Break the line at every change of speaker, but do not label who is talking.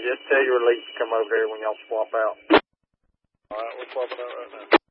just tell your lead to come over here when y'all swap out.
All right, we're swapping out right now.